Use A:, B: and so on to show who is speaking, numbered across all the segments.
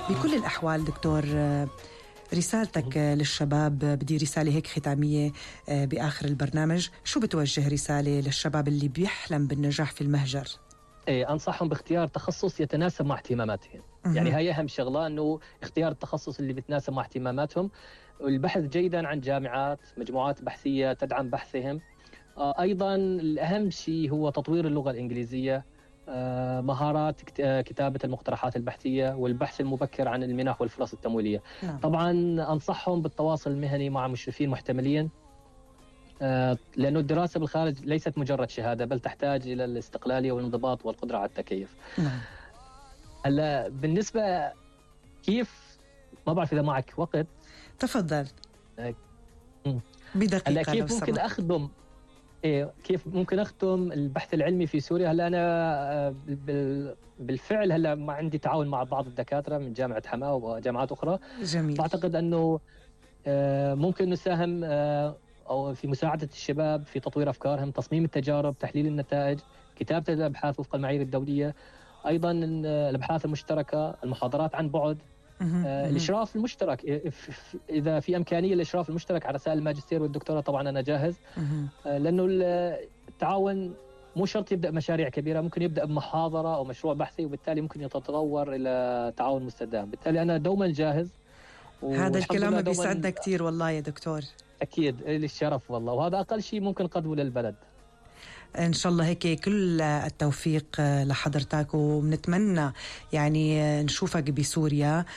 A: بكل الأحوال دكتور، رسالتك للشباب، بدي رسالة هيك ختامية بآخر البرنامج، شو بتوجه رسالة للشباب اللي بيحلم بالنجاح في المهجر؟
B: أنصحهم باختيار تخصص يتناسب مع اهتماماتهم. يعني هاي أهم شغلة، أنه اختيار التخصص اللي بتناسب مع اهتماماتهم، والبحث جيدا عن جامعات، مجموعات بحثية تدعم بحثهم. أيضا الأهم شيء هو تطوير اللغة الإنجليزية، مهارات كتابة المقترحات البحثية، والبحث المبكر عن المنح والفرص التمويلية.
A: نعم.
B: طبعا أنصحهم بالتواصل المهني مع مشرفين محتملين، لأنه الدراسة بالخارج ليست مجرد شهادة، بل تحتاج إلى الاستقلالية والانضباط والقدرة على التكيف.
A: نعم.
B: هلا بالنسبة كيف، ما بعرف إذا معك وقت.
A: تفضل.
B: هلا
A: بدقيقة
B: كيف
A: لو
B: ممكن
A: سمحت.
B: أخدم كيف ممكن أختم البحث العلمي في سوريا؟ هلا أنا بالفعل هلا ما عندي تعاون مع بعض الدكاترة من جامعة حماة وجامعات أخرى.
A: جميل.
B: فأعتقد أنه ممكن نساهم أو في مساعدة الشباب في تطوير أفكارهم، تصميم التجارب، تحليل النتائج، كتابة الأبحاث وفق المعايير الدولية، أيضا الأبحاث المشتركة، المحاضرات عن بعد، الإشراف المشترك. إذا في إمكانية الإشراف المشترك على رسائل الماجستير والدكتوراه طبعا أنا جاهز. لأنه التعاون مو شرط يبدأ مشاريع كبيرة، ممكن يبدأ بمحاضرة أو مشروع بحثي، وبالتالي ممكن يتطور إلى تعاون مستدام. بالتالي أنا دوما جاهز.
A: هذا الكلام بيسعدنا كتير والله يا دكتور.
B: أكيد لي الشرف والله، وهذا أقل شيء ممكن قدمه للبلد.
A: إن شاء الله هيك كل التوفيق لحضرتك، وبنتمنى يعني نشوفك بسوريا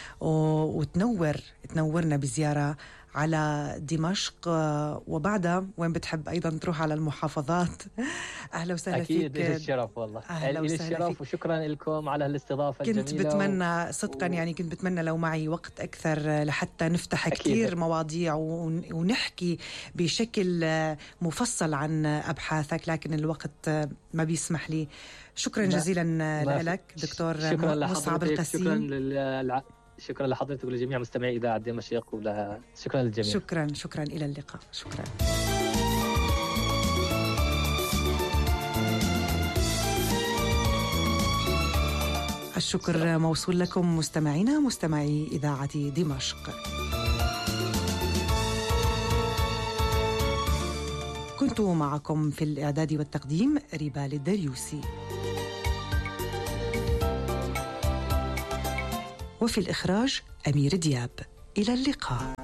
A: وتنورنا بزيارة على دمشق، وبعدها وين بتحب أيضا تروح على المحافظات. أهلا وسهلا فيك.
B: أكيد لي الشرف والله.
A: أهلا وسهلا
B: الشرف
A: فيك.
B: وشكرا لكم على الاستضافة الجميلة.
A: كنت بتمنى صدقا يعني كنت بتمنى لو معي وقت أكثر لحتى نفتح كتير مواضيع ونحكي بشكل مفصل عن أبحاثك، لكن الوقت ما بيسمح لي. شكرا جزيلا لك دكتور مصعب القسيم.
B: شكرا لحضرتك ولجميع مستمعي إذاعة دمشق، شكرا للجميع.
A: شكرا إلى اللقاء. شكرا. الشكر موصول لكم مستمعينا مستمعي إذاعة دمشق. كنت معكم في الإعداد والتقديم ريبال الدريوسي، وفي الإخراج أمير دياب. إلى اللقاء.